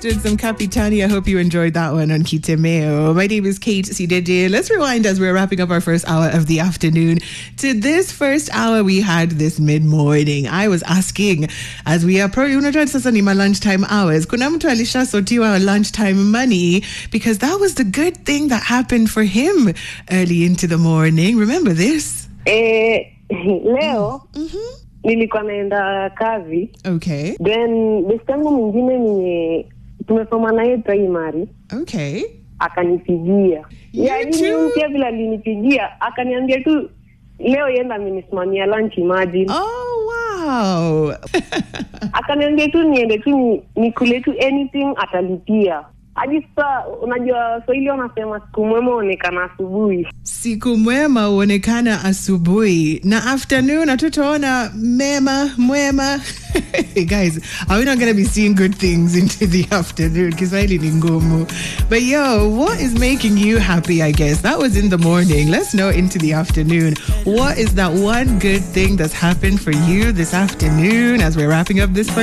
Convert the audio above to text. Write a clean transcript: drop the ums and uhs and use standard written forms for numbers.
Did some Capitani. I hope you enjoyed that one on Kitemeo. My name is Kate Sidede. Let's rewind as we're wrapping up our first hour of the afternoon. To this first hour, we had this mid-morning. I was asking, as we approach, sasa ni ma lunchtime hours, kuna mtu alishasotiwa lunchtime money, because that was the good thing that happened for him early into the morning. Remember this? Leo, nilikuwa naenda kazi. Okay. Then, best yangu mwingine ni tumesoma naye primary. Okay. Akanipigia. Pia bila alinipigia, akaniambia tu leo yenda amenisimamia lunch, imagine. Oh, wow. Akaniambia tu niende tu nikule tu anything atalipia. Hadi sasa unajua Swahili wanasema siku mwema huonekana asubuhi. Siku mwema huonekana asubuhi. Na afternoon hatutaona mwema. Guys, are we not going to be seeing good things into the afternoon? Kiswahili ni ngumu. But yo, what is making you happy, I guess? That was in the morning. Let's know into the afternoon. What is that one good thing that's happened for you this afternoon as we're wrapping up this first